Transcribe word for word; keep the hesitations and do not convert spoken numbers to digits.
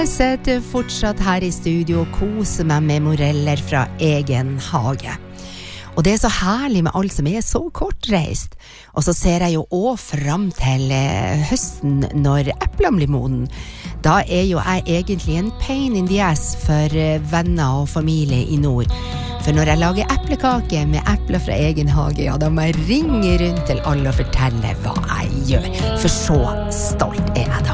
Jeg sitter fortsatt her i studio og koser meg med moreller fra egen hage. Og det er så herlig med alt som er så kortreist. Og så ser jeg jo også frem til eh, høsten når eplene blir moden. Da er jo jeg egentlig en pain in the ass for eh, venner og familie i nord. For når jeg lager eplekake med epler fra egen hage, ja, da må jeg ringe rundt til alle og fortelle hva jeg gjør. For så stolt er jeg da.